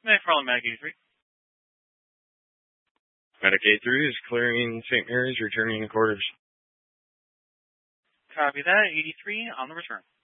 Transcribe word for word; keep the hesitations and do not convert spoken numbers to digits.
Medic Farland, Medic eighty-three. Medic eighty-three is clearing Saint Mary's, returning to quarters. Copy that. eighty-three on the return.